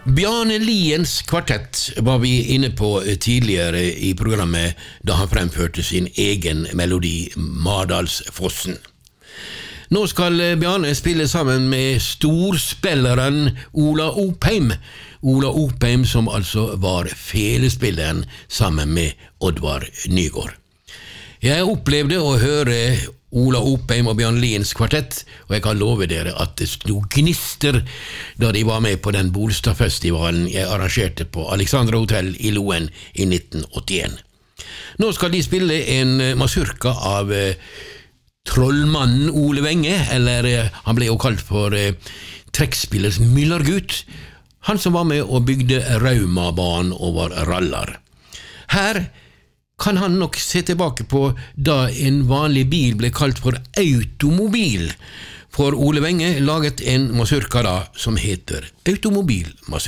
Bjarne Liens kvartett var vi inne på tidligere i programmet da han fremførte sin egen melodi Mardalsfossen. Nå skal Bjarne spille sammen med storspilleren Ola Opheim. Ola Opheim som altså var felespilleren sammen med Oddvar Nygård. Jeg opplevde å høre Ola Opheim og Bjarne Liens kvartett, og jeg kan love dere at det sto gnister da de var med på den Bolstadfestivalen jeg arrangerte på Alexandra Hotel i Loen i 1981. Nå skal de spille en mazurka av trollmannen Ole Wenge, eller han ble jo kalt for trekkspillers Myllargut, han som var med og bygde Raumabanen over Rallar. Her kan han nok se tilbake på da en vanlig bil ble kalt for automobil, for Ole Wenge laget en mazurka da som heter Automobil mazurka.